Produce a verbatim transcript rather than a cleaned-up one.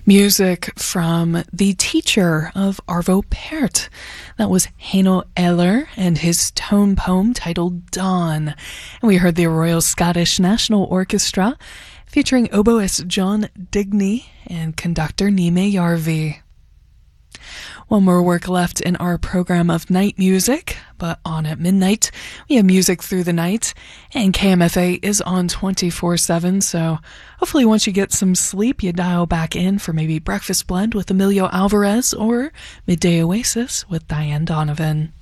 Music from the teacher of Arvo Pärt. That was Heino Eller and his tone poem titled Dawn. And we heard the Royal Scottish National Orchestra featuring oboist John Digney and conductor Nime Jarvi. One more work left in our program of night music, but on at midnight, we have music through the night, and K M F A is on twenty-four seven, so hopefully once you get some sleep, you dial back in for maybe Breakfast Blend with Emilio Alvarez or Midday Oasis with Diane Donovan.